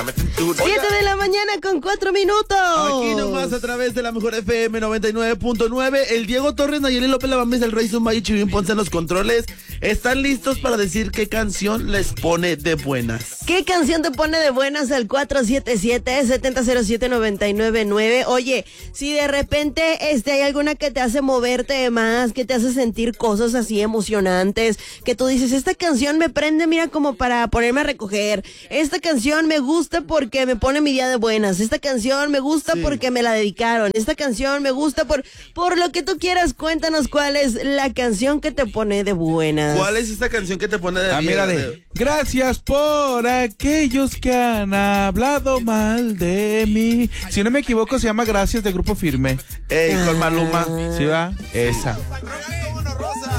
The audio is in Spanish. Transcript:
Básicamente. 7:04 Aquí nomás a través de la mejor FM 99.9. El Diego Torres, Nayeli López Lavames, el Rey Zumba y Chivín Ponce en los controles. ¿Están listos para decir qué canción les pone de buenas? ¿Qué canción te pone de buenas al 477-707-999? Oye, si de repente hay alguna que te hace moverte más, que te hace sentir cosas así emocionantes, que tú dices, esta canción me prende, mira, como para ponerme a recoger. Esta canción me gusta porque me pone mi día de buenas. Esta canción me gusta porque me la dedicaron. Esta canción me gusta por lo que tú quieras. Cuéntanos cuál es la canción que te pone de buenas. ¿Cuál es esta canción que te pone de buenas? Mira, gracias por aquellos que han hablado mal de mí. Si no me equivoco, se llama Gracias, de Grupo Firme. Ey, con Maluma. ¿Sí va? Esa.